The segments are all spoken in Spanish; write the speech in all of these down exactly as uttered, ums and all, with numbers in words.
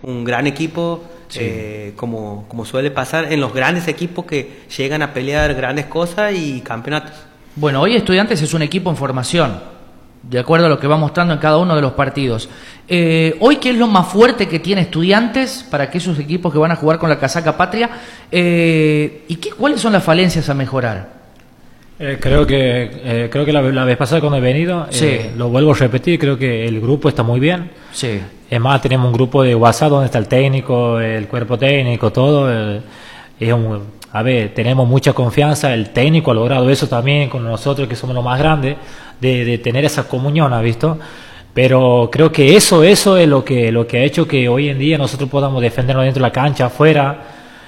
un gran equipo, sí. eh, como, como suele pasar en los grandes equipos que llegan a pelear grandes cosas y campeonatos. Bueno, hoy Estudiantes es un equipo en formación, de acuerdo a lo que va mostrando en cada uno de los partidos. Eh, hoy, ¿qué es lo más fuerte que tiene Estudiantes para aquellos equipos que van a jugar con la casaca patria? Eh, ¿Y qué, cuáles son las falencias a mejorar? Eh, creo que eh, creo que la, la vez pasada cuando he venido, sí. eh, lo vuelvo a repetir, creo que el grupo está muy bien. Sí. Es más, tenemos un grupo de WhatsApp donde está el técnico, el cuerpo técnico, todo. Eh, es un, a ver, tenemos mucha confianza, el técnico ha logrado eso también con nosotros que somos los más grandes, de, de tener esa comunión, ¿has visto? Pero creo que eso eso es lo que lo que ha hecho que hoy en día nosotros podamos defendernos dentro de la cancha, afuera.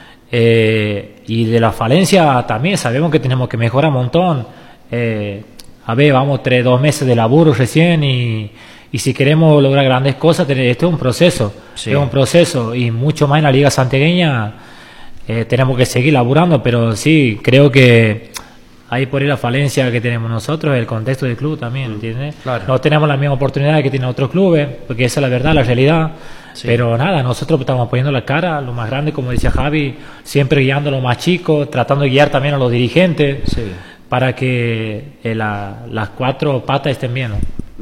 Eh, y de la falencia también sabemos que tenemos que mejorar un montón. Eh, a ver, vamos tres, dos meses de laburo recién y, y si queremos lograr grandes cosas, esto es un proceso, sí. es un proceso y mucho más en la Liga Santiagueña. Eh, tenemos que seguir laburando, pero sí, creo que ahí por ahí la falencia que tenemos nosotros, el contexto del club también, ¿entiendes? Claro. No tenemos la misma oportunidad que tienen otros clubes, porque esa es la verdad, la realidad. Sí. Pero nada, nosotros estamos poniendo la cara, lo más grande, como decía Javi, siempre guiando a los más chicos, tratando de guiar también a los dirigentes, sí. para que eh, la, las cuatro patas estén bien, ¿no?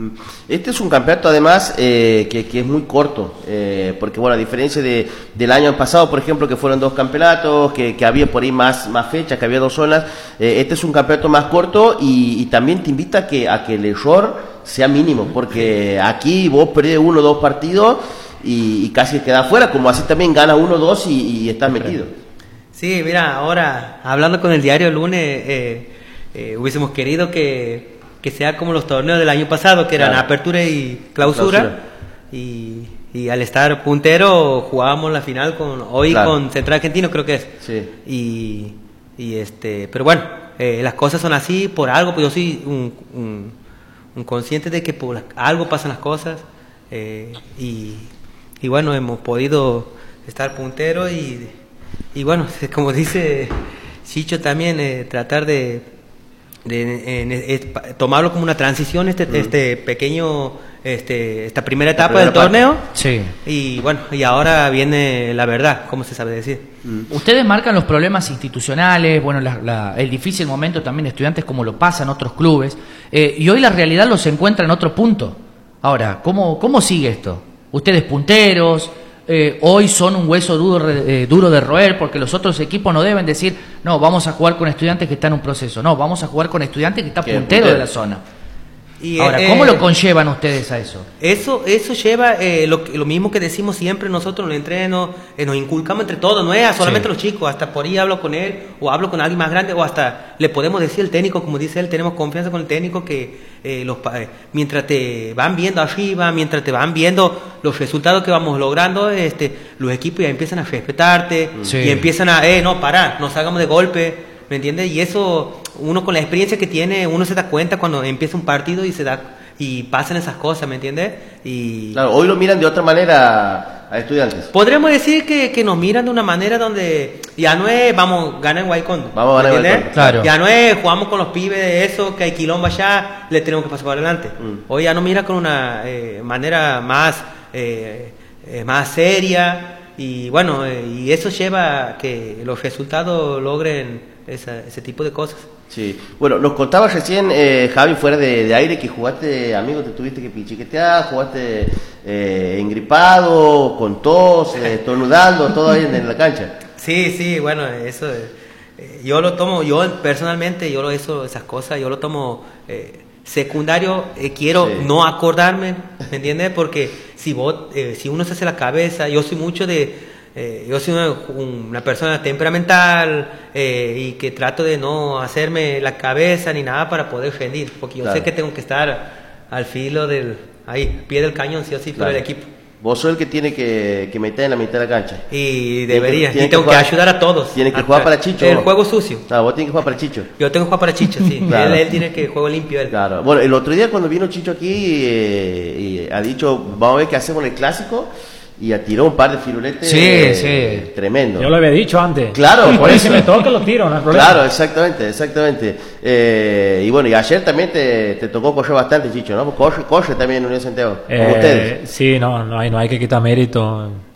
Este es un campeonato además eh, que, que es muy corto, eh, porque bueno, a diferencia de, del año pasado, por ejemplo, que fueron dos campeonatos, que, que había por ahí más, más fechas, que había dos zonas, eh, este es un campeonato más corto y, y también te invita a que, a que el error sea mínimo, porque aquí vos perdés uno o dos partidos y, y casi quedás fuera, como así también gana uno o dos y, y estás metido. Sí, mira, ahora hablando con el diario el lunes, eh, eh, hubiésemos querido que que sea como los torneos del año pasado, que eran claro. apertura y clausura, clausura. Y, y al estar puntero jugábamos la final con hoy claro. con Central Argentino, creo que es. Sí. Y, y este, pero bueno, eh, las cosas son así por algo, pues yo soy un, un, un consciente de que por algo pasan las cosas, eh, y, y bueno, hemos podido estar puntero y, y bueno, como dice Chicho también, eh, tratar de De, en, en, en, tomarlo como una transición este, mm. este pequeño este esta primera etapa primera del torneo sí. y bueno, y ahora viene la verdad, como se sabe decir. Mm. Ustedes marcan los problemas institucionales, bueno, la, la, el difícil momento también de Estudiantes como lo pasa en otros clubes, eh, y hoy la realidad los encuentra en otro punto. Ahora, ¿cómo, cómo sigue esto? Ustedes punteros, Eh, hoy son un hueso duro, eh, duro de roer, porque los otros equipos no deben decir, no, vamos a jugar con Estudiantes que está en un proceso, no, vamos a jugar con Estudiantes que está puntero, puntero de la zona. Y, Ahora, ¿cómo eh, lo conllevan ustedes a eso? Eso eso lleva eh, lo, lo mismo que decimos siempre nosotros en el entreno, eh, nos inculcamos entre todos, no es solamente sí. los chicos, hasta por ahí hablo con él, o hablo con alguien más grande, o hasta le podemos decir al técnico, como dice él, tenemos confianza con el técnico, que eh, los, eh, mientras te van viendo arriba, mientras te van viendo los resultados que vamos logrando, este, los equipos ya empiezan a respetarte, sí. y empiezan a, eh, no, parar, no salgamos de golpe, ¿me entiendes? Y eso, uno con la experiencia que tiene, uno se da cuenta cuando empieza un partido y se da y pasan esas cosas, ¿me entiendes? Y claro, hoy lo miran de otra manera a Estudiantes. Podríamos decir que, que nos miran de una manera donde ya no es, vamos, gana en Guaycondo. Vamos a ganar en Guaycondo. Claro. Ya no es, jugamos con los pibes de eso, que hay quilombo allá, le tenemos que pasar por adelante. Mm. Hoy ya nos mira con una eh, manera más, eh, eh, más seria, y bueno, eh, y eso lleva a que los resultados logren esa, ese tipo de cosas. Sí, bueno, nos contabas recién, eh, Javi, fuera de, de aire, que jugaste, amigo, te tuviste que pichiquetear, jugaste eh, engripado, con tos, eh, estornudando, todo ahí en, en la cancha. Sí, sí, bueno, eso, eh, yo lo tomo, yo personalmente, yo lo eso, esas cosas, yo lo tomo eh, secundario, eh, quiero sí. no acordarme, ¿me entiendes? Porque si vos, eh, si uno se hace la cabeza, yo soy mucho de... Eh, yo soy una, una persona temperamental eh, y que trato de no hacerme la cabeza ni nada para poder rendir, porque yo claro. sé que tengo que estar al filo del, ahí, pie del cañón, sí o sí, claro. por el equipo. Vos sos el que tiene que, que meter en la mitad de la cancha. Y debería, tiene y tengo que, jugar, que ayudar a todos. Tienes que jugar para Chicho. El ¿no? juego sucio. Claro, vos tienes que jugar para Chicho. Yo tengo que jugar para Chicho, sí. claro. él, él tiene que juego limpio. Él. Claro. Bueno, el otro día cuando vino Chicho aquí, eh, y ha dicho, vamos a ver qué hacemos en el clásico. Y atiró un par de firuletes sí, eh, sí. tremendo. Yo lo había dicho antes. Claro, por eso me toca los tiros, no hay problema. Claro, exactamente, exactamente. Eh, y bueno, y ayer también te, te tocó correr bastante, Chicho, ¿no? Corre, corre también en Unión Santiago, eh, como ustedes. Sí, no, no hay, no hay que quitar mérito.